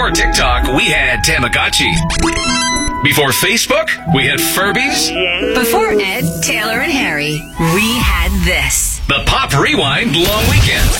Before TikTok, we had Tamagotchi. Before Facebook, we had Furbies. Before Ed, Taylor, and Harry, we had this. The Pop Rewind Long Weekend.